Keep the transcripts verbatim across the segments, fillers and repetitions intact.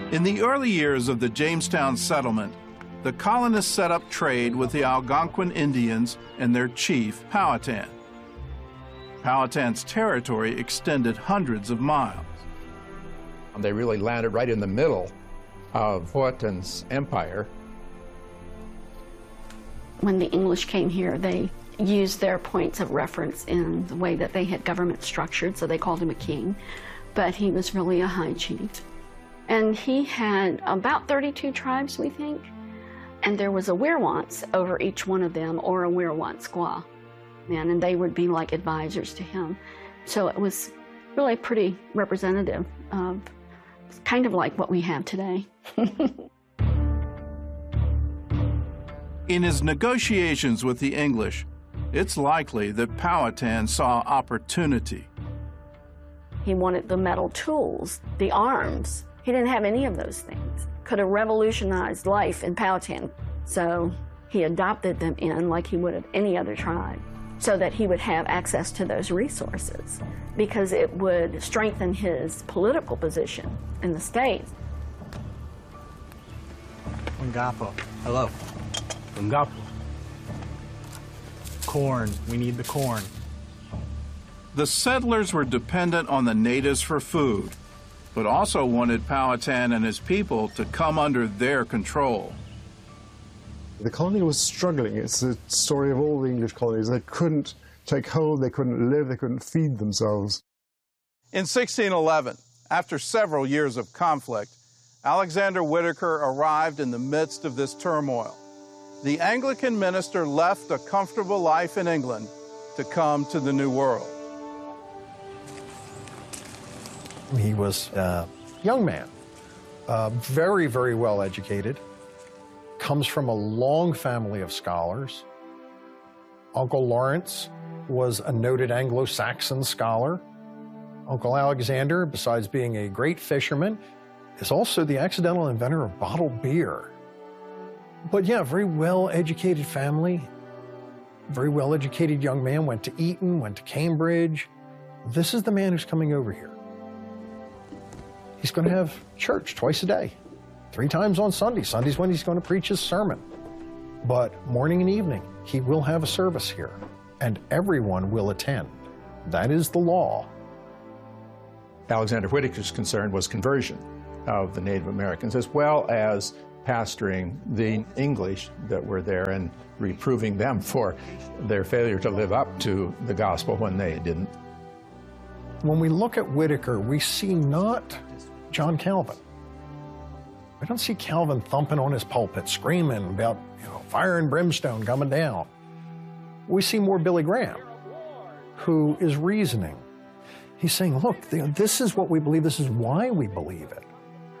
In the early years of the Jamestown settlement, the colonists set up trade with the Algonquin Indians and their chief, Powhatan. Powhatan's territory extended hundreds of miles. They really landed right in the middle of Powhatan's empire. When the English came here, they used their points of reference in the way that they had government structured, so they called him a king, but he was really a high chief. And he had about thirty-two tribes, we think, and there was a werewance over each one of them, or a werewant squaw man, and they would be like advisors to him. So it was really pretty representative of kind of like what we have today. In his negotiations with the English, it's likely that Powhatan saw opportunity. He wanted the metal tools, the arms. He didn't have any of those things. Could have revolutionized life in Powhatan. So he adopted them in like he would have any other tribe, so that he would have access to those resources, because it would strengthen his political position in the state. Wangapo. Hello. Wangapo. Corn. We need the corn. The settlers were dependent on the natives for food, but also wanted Powhatan and his people to come under their control. The colony was struggling. It's the story of all the English colonies. They couldn't take hold, they couldn't live, they couldn't feed themselves. In sixteen eleven, after several years of conflict, Alexander Whitaker arrived in the midst of this turmoil. The Anglican minister left a comfortable life in England to come to the New World. He was a young man, uh, very, very well educated, comes from a long family of scholars. Uncle Lawrence was a noted Anglo-Saxon scholar. Uncle Alexander, besides being a great fisherman, is also the accidental inventor of bottled beer. But yeah, very well-educated family, very well-educated young man, went to Eton, went to Cambridge. This is the man who's coming over here. He's going to have church twice a day, three times on Sunday. Sunday's when he's going to preach his sermon. But morning and evening, he will have a service here, and everyone will attend. That is the law. Alexander Whitaker's concern was conversion of the Native Americans, as well as pastoring the English that were there and reproving them for their failure to live up to the gospel when they didn't. When we look at Whitaker, we see not John Calvin. We don't see Calvin thumping on his pulpit, screaming about, you know, fire and brimstone coming down. We see more Billy Graham, who is reasoning. He's saying, look, this is what we believe, this is why we believe it.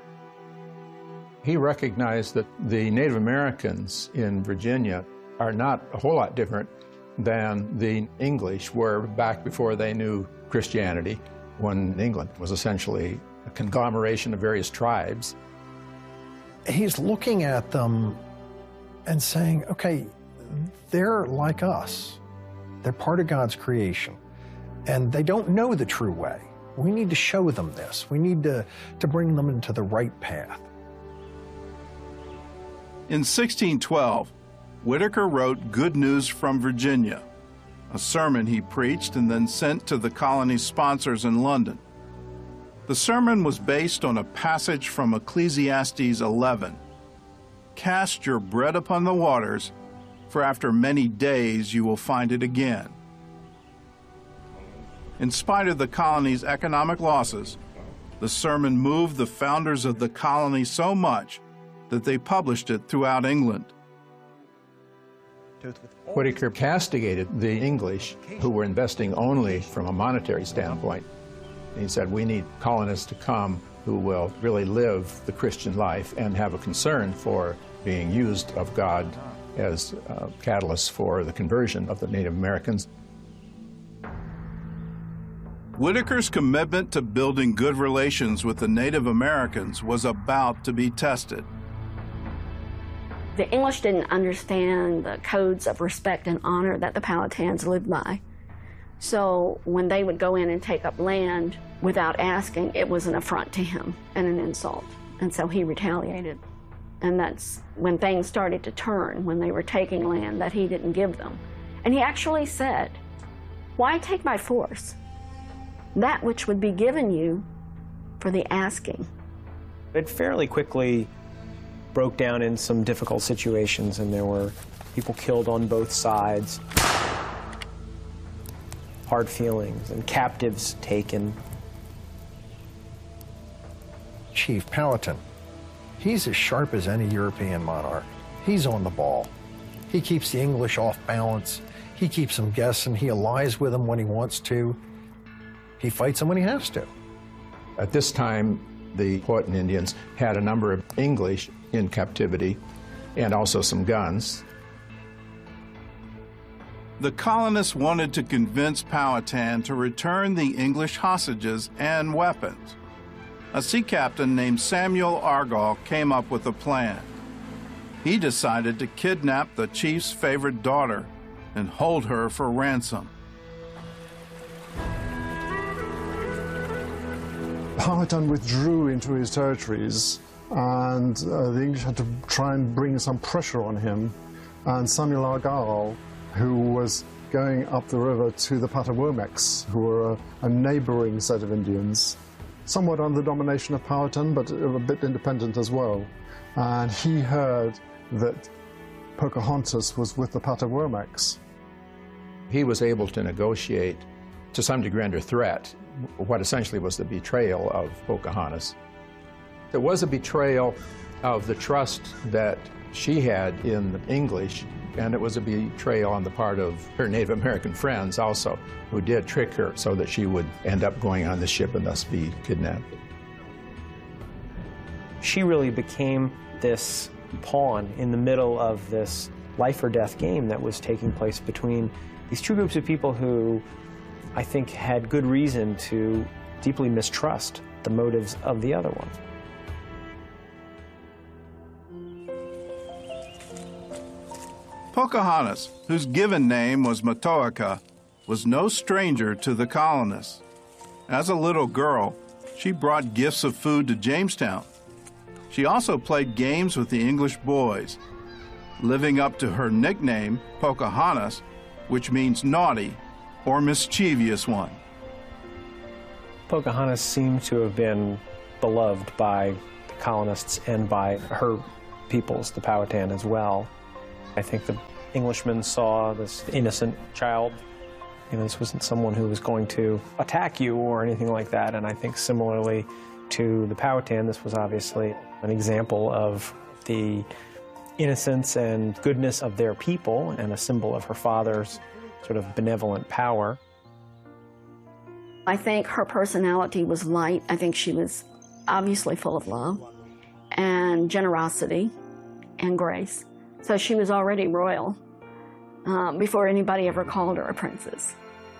He recognized that the Native Americans in Virginia are not a whole lot different than the English were back before they knew Christianity, when England was essentially a conglomeration of various tribes. He's looking at them and saying, okay, they're like us. They're part of God's creation, and they don't know the true way. We need to show them this. We need to, to bring them into the right path. In sixteen twelve, Whitaker wrote Good News from Virginia, a sermon he preached and then sent to the colony's sponsors in London. The sermon was based on a passage from Ecclesiastes eleven. Cast your bread upon the waters, for after many days you will find it again. In spite of the colony's economic losses, the sermon moved the founders of the colony so much that they published it throughout England. Whitaker castigated the English, who were investing only from a monetary standpoint. He said, we need colonists to come who will really live the Christian life and have a concern for being used of God as uh, catalysts for the conversion of the Native Americans. Whitaker's commitment to building good relations with the Native Americans was about to be tested. The English didn't understand the codes of respect and honor that the Powhatans lived by. So when they would go in and take up land without asking, it was an affront to him and an insult. And so he retaliated. And that's when things started to turn, when they were taking land that he didn't give them. And he actually said, "Why take by force that which would be given you for the asking?" It fairly quickly broke down in some difficult situations, and there were people killed on both sides, hard feelings, and captives taken. Chief Powhatan, he's as sharp as any European monarch. He's on the ball. He keeps the English off balance. He keeps them guessing. He allies with them when he wants to. He fights them when he has to. At this time, the Powhatan Indians had a number of English in captivity and also some guns. The colonists wanted to convince Powhatan to return the English hostages and weapons. A sea captain named Samuel Argall came up with a plan. He decided to kidnap the chief's favorite daughter and hold her for ransom. Powhatan withdrew into his territories, and uh, the English had to try and bring some pressure on him. And Samuel Argall, who was going up the river to the Patawomecs, who were a, a neighboring set of Indians, somewhat under the domination of Powhatan, but a bit independent as well. And he heard that Pocahontas was with the Patawomecs. He was able to negotiate, to some degree under threat, what essentially was the betrayal of Pocahontas. It was a betrayal of the trust that she had in the English, and it was a betrayal on the part of her Native American friends also, who did trick her so that she would end up going on the ship and thus be kidnapped. She really became this pawn in the middle of this life or death game that was taking place between these two groups of people who I think had good reason to deeply mistrust the motives of the other one. Pocahontas, whose given name was Matoaka, was no stranger to the colonists. As a little girl, she brought gifts of food to Jamestown. She also played games with the English boys, living up to her nickname, Pocahontas, which means naughty or mischievous one. Pocahontas seemed to have been beloved by the colonists and by her peoples, the Powhatan, as well. I think the Englishmen saw this innocent child. You know, this wasn't someone who was going to attack you or anything like that, and I think similarly to the Powhatan, this was obviously an example of the innocence and goodness of their people and a symbol of her father's sort of benevolent power. I think her personality was light. I think she was obviously full of love and generosity and grace. So she was already royal um, before anybody ever called her a princess.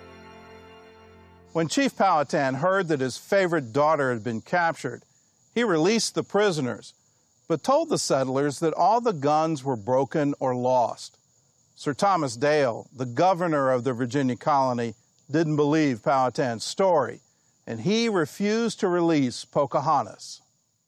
When Chief Powhatan heard that his favorite daughter had been captured, he released the prisoners, but told the settlers that all the guns were broken or lost. Sir Thomas Dale, the governor of the Virginia colony, didn't believe Powhatan's story, and he refused to release Pocahontas.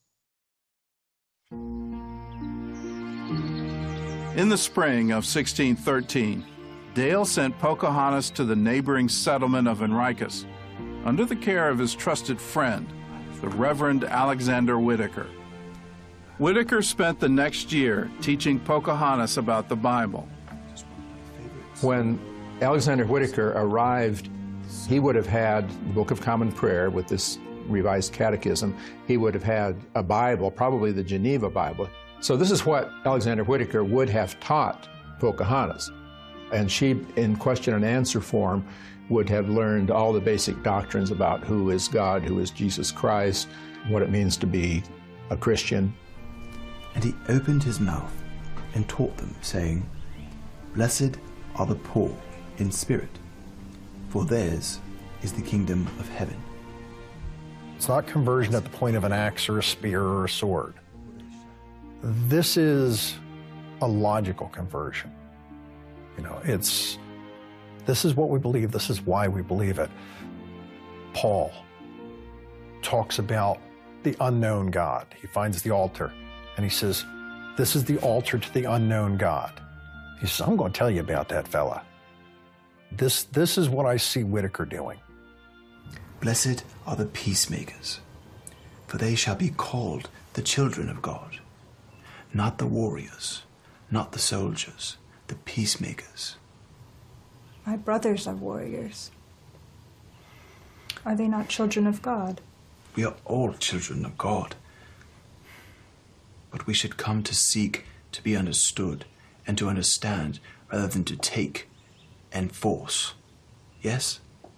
In the spring of sixteen thirteen, Dale sent Pocahontas to the neighboring settlement of Henricus under the care of his trusted friend, the Reverend Alexander Whitaker. Whitaker spent the next year teaching Pocahontas about the Bible. When Alexander Whitaker arrived, he would have had the Book of Common Prayer with this revised catechism. He would have had a Bible, probably the Geneva Bible. So this is what Alexander Whitaker would have taught Pocahontas. And she, in question and answer form, would have learned all the basic doctrines about who is God, who is Jesus Christ, what it means to be a Christian. And he opened his mouth and taught them, saying, "Blessed are the poor in spirit, for theirs is the kingdom of heaven." It's not conversion at the point of an axe or a spear or a sword. This is a logical conversion. You know, it's, this is what we believe, this is why we believe it. Paul talks about the unknown God. He finds the altar, and he says, this is the altar to the unknown God. He says, I'm going to tell you about that fella. This, this is what I see Whitaker doing. Blessed are the peacemakers, for they shall be called the children of God. Not the warriors, not the soldiers, the peacemakers. My brothers are warriors. Are they not children of God? We are all children of God. But we should come to seek to be understood and to understand rather than to take and force. Yes?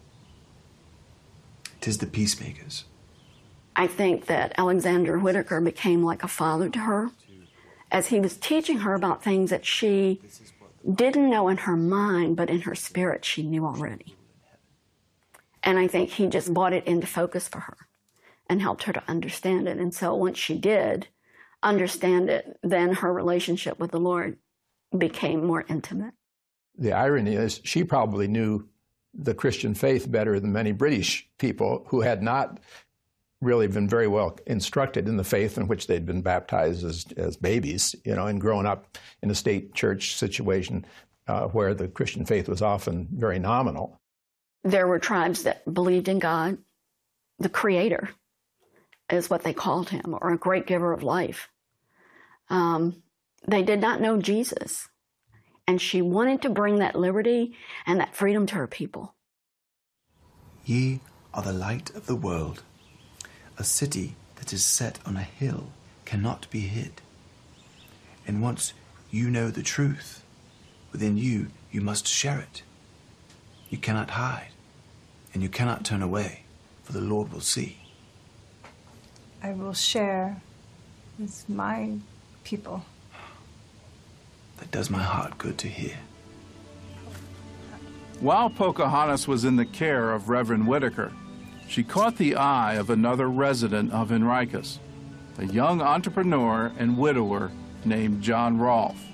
'Tis the peacemakers. I think that Alexander Whitaker became like a father to her as he was teaching her about things that she didn't know in her mind, but in her spirit she knew already. And I think he just brought it into focus for her and helped her to understand it. And so once she did understand it, then her relationship with the Lord became more intimate. The irony is she probably knew the Christian faith better than many British people who had not really been very well instructed in the faith in which they'd been baptized as, as babies, you know, and grown up in a state church situation uh, where the Christian faith was often very nominal. There were tribes that believed in God, the Creator is what they called him, or a great giver of life. Um, they did not know Jesus, and she wanted to bring that liberty and that freedom to her people. Ye are the light of the world. A city that is set on a hill cannot be hid. And once you know the truth, within you, you must share it. You cannot hide, and you cannot turn away, for the Lord will see. I will share with my people. That does my heart good to hear. While Pocahontas was in the care of Reverend Whitaker, she caught the eye of another resident of Henricus, a young entrepreneur and widower named John Rolfe.